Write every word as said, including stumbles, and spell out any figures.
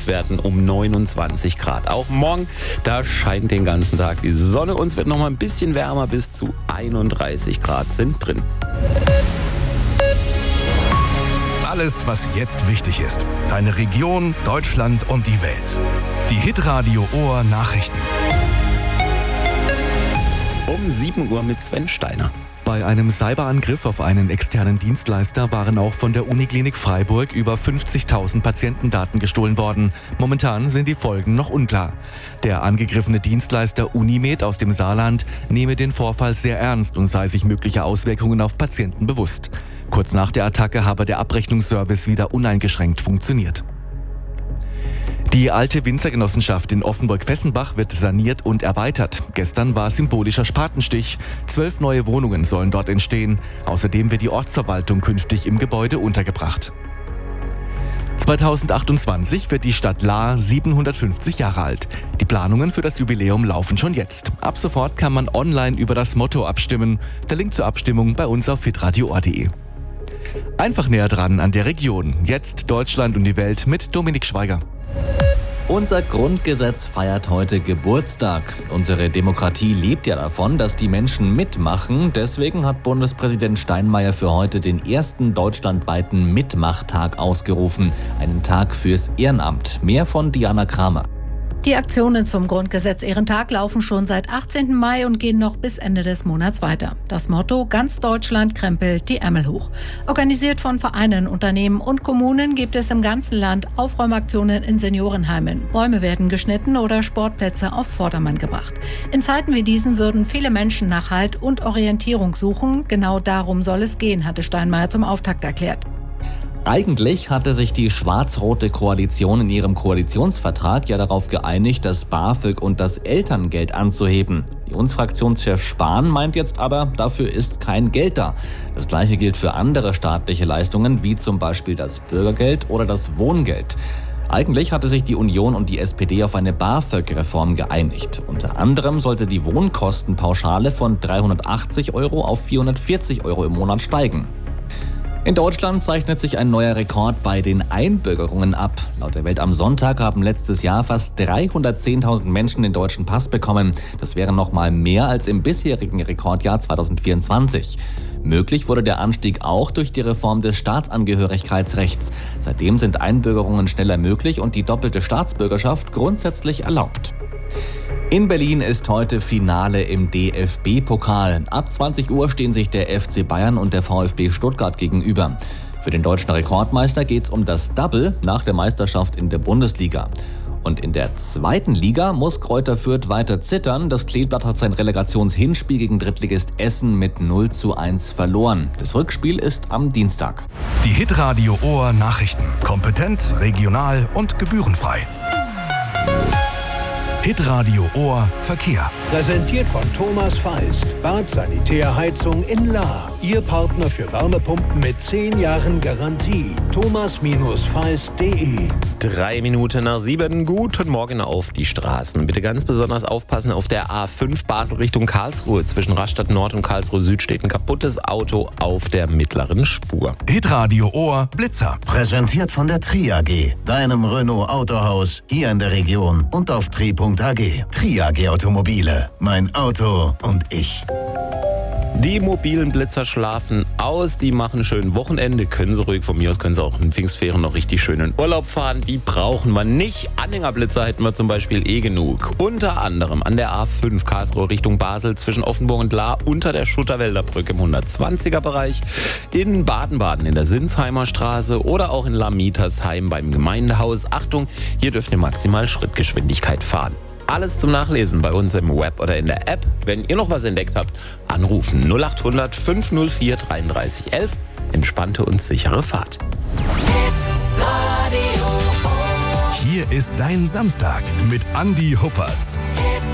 Höchstwerten um neunundzwanzig Grad. Auch morgen, da scheint den ganzen Tag die Sonne. Uns wird noch mal ein bisschen wärmer, bis zu einunddreißig Grad sind drin. Alles, was jetzt wichtig ist. Deine Region, Deutschland und die Welt. Die Hitradio Ohr Nachrichten. Um sieben Uhr mit Sven Steiner. Bei einem Cyberangriff auf einen externen Dienstleister waren auch von der Uniklinik Freiburg über fünfzigtausend Patientendaten gestohlen worden. Momentan sind die Folgen noch unklar. Der angegriffene Dienstleister Unimed aus dem Saarland nehme den Vorfall sehr ernst und sei sich möglicher Auswirkungen auf Patienten bewusst. Kurz nach der Attacke habe der Abrechnungsservice wieder uneingeschränkt funktioniert. Die alte Winzergenossenschaft in Offenburg-Fessenbach wird saniert und erweitert. Gestern war symbolischer Spatenstich. Zwölf neue Wohnungen sollen dort entstehen. Außerdem wird die Ortsverwaltung künftig im Gebäude untergebracht. zweitausendachtundzwanzig wird die Stadt Lahr siebenhundertfünfzig Jahre alt. Die Planungen für das Jubiläum laufen schon jetzt. Ab sofort kann man online über das Motto abstimmen. Der Link zur Abstimmung bei uns auf hitradio punkt de. Einfach näher dran an der Region. Jetzt Deutschland und die Welt mit Dominik Schweiger. Unser Grundgesetz feiert heute Geburtstag. Unsere Demokratie lebt ja davon, dass die Menschen mitmachen. Deswegen hat Bundespräsident Steinmeier für heute den ersten deutschlandweiten Mitmachtag ausgerufen. Einen Tag fürs Ehrenamt. Mehr von Diana Kramer. Die Aktionen zum Grundgesetz-Ehrentag laufen schon seit achtzehnten Mai und gehen noch bis Ende des Monats weiter. Das Motto: Ganz Deutschland krempelt die Ärmel hoch. Organisiert von Vereinen, Unternehmen und Kommunen gibt es im ganzen Land Aufräumaktionen in Seniorenheimen. Bäume werden geschnitten oder Sportplätze auf Vordermann gebracht. In Zeiten wie diesen würden viele Menschen nach Halt und Orientierung suchen. Genau darum soll es gehen, hatte Steinmeier zum Auftakt erklärt. Eigentlich hatte sich die schwarz-rote Koalition in ihrem Koalitionsvertrag ja darauf geeinigt, das BAföG und das Elterngeld anzuheben. Unionsfraktionschef Spahn meint jetzt aber, dafür ist kein Geld da. Das Gleiche gilt für andere staatliche Leistungen, wie zum Beispiel das Bürgergeld oder das Wohngeld. Eigentlich hatte sich die Union und die S P D auf eine BAföG-Reform geeinigt. Unter anderem sollte die Wohnkostenpauschale von dreihundertachtzig Euro auf vierhundertvierzig Euro im Monat steigen. In Deutschland zeichnet sich ein neuer Rekord bei den Einbürgerungen ab. Laut der Welt am Sonntag haben letztes Jahr fast dreihundertzehntausend Menschen den deutschen Pass bekommen. Das wären noch mal mehr als im bisherigen Rekordjahr zweitausendvierundzwanzig. Möglich wurde der Anstieg auch durch die Reform des Staatsangehörigkeitsrechts. Seitdem sind Einbürgerungen schneller möglich und die doppelte Staatsbürgerschaft grundsätzlich erlaubt. In Berlin ist heute Finale im D F B-Pokal. Ab zwanzig Uhr stehen sich der F C Bayern und der VfB Stuttgart gegenüber. Für den deutschen Rekordmeister geht's um das Double nach der Meisterschaft in der Bundesliga. Und in der zweiten Liga muss Greuther Fürth weiter zittern. Das Kleeblatt hat sein Relegationshinspiel gegen Drittligist Essen mit null zu eins verloren. Das Rückspiel ist am Dienstag. Die Hitradio Ohr Nachrichten. Kompetent, regional und gebührenfrei. Hitradio Ohr Verkehr. Präsentiert von Thomas Feist. Bad Sanitärheizung in Lahr. Ihr Partner für Wärmepumpen mit zehn Jahren Garantie. thomas feist punkt de. Drei Minuten nach sieben. Guten Morgen auf die Straßen. Bitte ganz besonders aufpassen. Auf der A fünf Basel Richtung Karlsruhe. Zwischen Rastatt Nord und Karlsruhe Süd steht ein kaputtes Auto auf der mittleren Spur. Hitradio Ohr Blitzer. Präsentiert von der Tri A G. Deinem Renault Autohaus hier in der Region und auf tri punkt a g. Tri A G Automobile. Mein Auto und ich. Die mobilen Blitzer schlafen aus, die machen schön Wochenende, können sie ruhig, von mir aus können sie auch in Pfingstferien noch richtig schön in Urlaub fahren, die brauchen wir nicht. Anhängerblitzer hätten wir zum Beispiel eh genug. Unter anderem an der A fünf Karlsruhe Richtung Basel zwischen Offenburg und Lahr unter der Schutterwälder Brücke im hundertzwanziger Bereich, in Baden-Baden in der Sinsheimer Straße oder auch in Lamietersheim beim Gemeindehaus. Achtung, hier dürft ihr maximal Schrittgeschwindigkeit fahren. Alles zum Nachlesen bei uns im Web oder in der App. Wenn ihr noch was entdeckt habt, anrufen null acht hundert fünf null vier dreiunddreißig elf. Entspannte und sichere Fahrt. Hier ist dein Samstag mit Andi Huppertz.